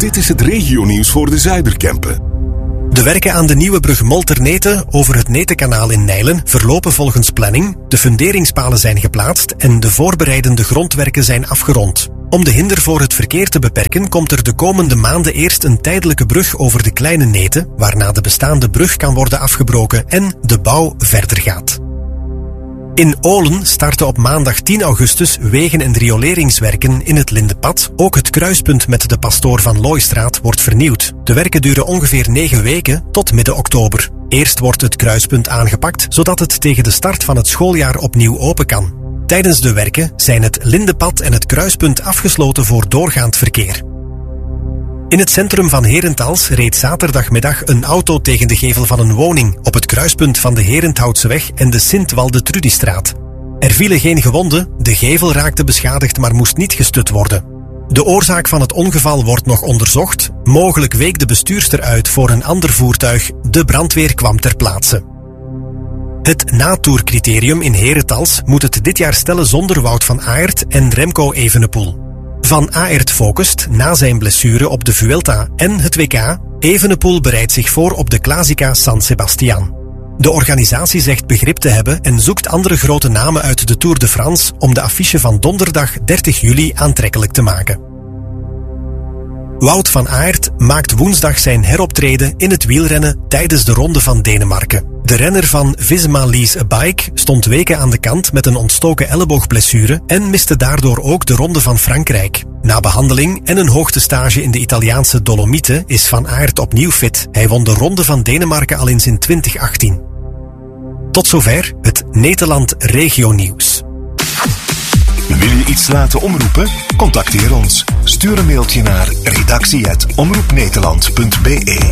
Dit is het regionieuws voor de Zuiderkempen. De werken aan de nieuwe brug Molterneten over het Netenkanaal in Nijlen verlopen volgens planning. De funderingspalen zijn geplaatst en de voorbereidende grondwerken zijn afgerond. Om de hinder voor het verkeer te beperken komt er de komende maanden eerst een tijdelijke brug over de Kleine Neten, waarna de bestaande brug kan worden afgebroken en de bouw verder gaat. In Olen starten op maandag 10 augustus wegen- en rioleringswerken in het Lindepad. Ook het kruispunt met de Pastoor van Looistraat wordt vernieuwd. De werken duren ongeveer 9 weken tot midden oktober. Eerst wordt het kruispunt aangepakt, zodat het tegen de start van het schooljaar opnieuw open kan. Tijdens de werken zijn het Lindepad en het kruispunt afgesloten voor doorgaand verkeer. In het centrum van Herentals reed zaterdagmiddag een auto tegen de gevel van een woning op het kruispunt van de Herentoutseweg en de Sint-Walde-Trudistraat. Er vielen geen gewonden, de gevel raakte beschadigd maar moest niet gestut worden. De oorzaak van het ongeval wordt nog onderzocht. Mogelijk week de bestuurster uit voor een ander voertuig. De brandweer kwam ter plaatse. Het natoercriterium in Herentals moet het dit jaar stellen zonder Wout van Aert en Remco Evenepoel. Van Aert focust na zijn blessure op de Vuelta en het WK. Evenepoel bereidt zich voor op de Classica San Sebastian. De organisatie zegt begrip te hebben en zoekt andere grote namen uit de Tour de France om de affiche van donderdag 30 juli aantrekkelijk te maken. Wout van Aert maakt woensdag zijn heroptreden in het wielrennen tijdens de Ronde van Denemarken. De renner van Visma Lease a Bike stond weken aan de kant met een ontstoken elleboogblessure en miste daardoor ook de Ronde van Frankrijk. Na behandeling en een hoogtestage in de Italiaanse Dolomieten is Van Aert opnieuw fit. Hij won de Ronde van Denemarken al eens in 2018. Tot zover het Nederland Regionieuws. Wil je iets laten omroepen? Contacteer ons. Stuur een mailtje naar redactie@omroepnederland.be.